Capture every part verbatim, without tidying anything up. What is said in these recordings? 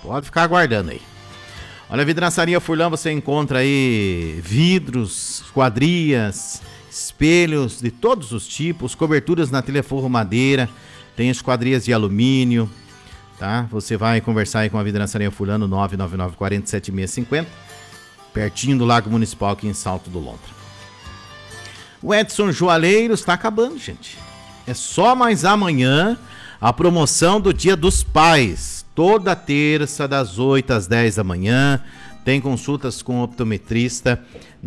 Pode ficar aguardando aí. Olha, a Vidraçaria Furlan, você encontra aí vidros, esquadrias, espelhos de todos os tipos, coberturas na telha forro madeira, tem esquadrias de alumínio, tá? Você vai conversar aí com a Vidraçaria Furlan no nove nove nove, quatro sete seis cinco zero, pertinho do Lago Municipal aqui em Salto do Lontra. O Edson Joalheiros está acabando, gente. É só mais amanhã a promoção do Dia dos Pais. Toda terça, das oito às dez da manhã, tem consultas com optometrista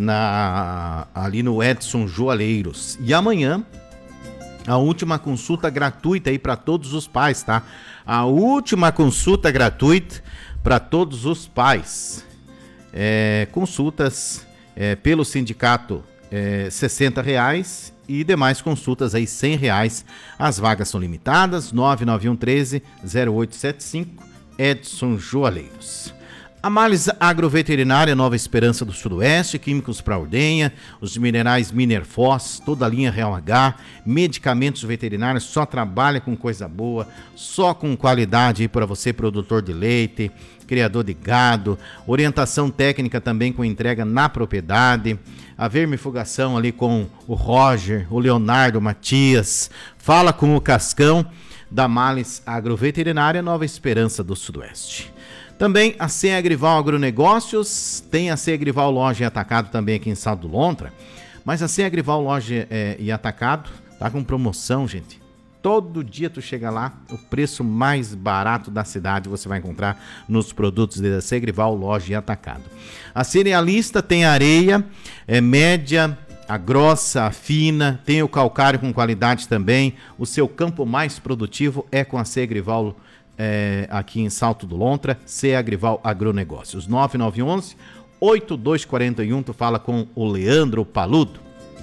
na, ali no Edson Joalheiros. E amanhã, a última consulta gratuita aí para todos os pais, tá? A última consulta gratuita para todos os pais. É, consultas é, pelo sindicato é, sessenta reais e demais consultas aí cem reais. As vagas são limitadas. Nove nove um um três zero oito sete cinco, Edson Joalheiros. A Males Agroveterinária Nova Esperança do Sudoeste, químicos para ordenha, os minerais Minerfos, toda a linha Real H, medicamentos veterinários, só trabalha com coisa boa, só com qualidade aí para você, produtor de leite, criador de gado, orientação técnica também com entrega na propriedade, a vermifugação ali com o Roger, o Leonardo, o Matias, fala com o Cascão da Males Agroveterinária Nova Esperança do Sudoeste. Também a C Agrival Agronegócios, tem a C Agrival Loja e Atacado também aqui em Salto do Lontra, mas a C Agrival Loja é, e Atacado tá com promoção, gente. Todo dia tu chega lá, o preço mais barato da cidade você vai encontrar nos produtos da C Agrival Loja e Atacado. A cerealista tem areia, é média, a grossa, a fina, tem o calcário com qualidade também. O seu campo mais produtivo é com a C Agrival É, aqui em Salto do Lontra, C Agrival Agronegócios. Nove nove um um, oito dois quatro um, tu fala com o Leandro Paludo.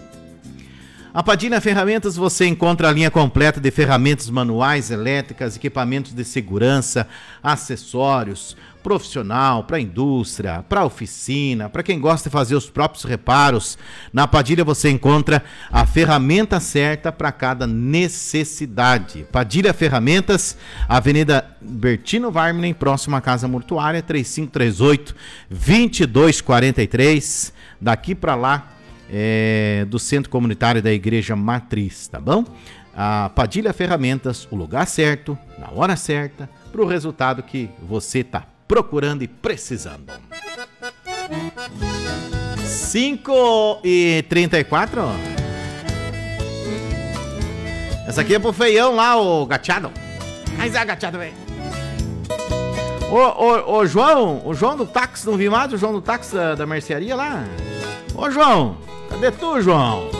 A Padilha Ferramentas, você encontra a linha completa de ferramentas manuais, elétricas, equipamentos de segurança, acessórios, profissional, para indústria, para oficina, para quem gosta de fazer os próprios reparos. Na Padilha você encontra a ferramenta certa para cada necessidade. Padilha Ferramentas, Avenida Bertino Varminen, próximo à Casa Mortuária, três cinco três oito, dois dois quatro três, daqui para lá, é, do Centro Comunitário da Igreja Matriz, tá bom? A Padilha Ferramentas, o lugar certo, na hora certa, para o resultado que você está procurando e precisando. cinco e trinta e quatro. Essa aqui é pro feião lá, o Gachado. Mas é Gachado, velho. Ô, ô, ô, João, o João do táxi, não vi mais o João do táxi da, da mercearia lá? Ô, João, cadê tu, João?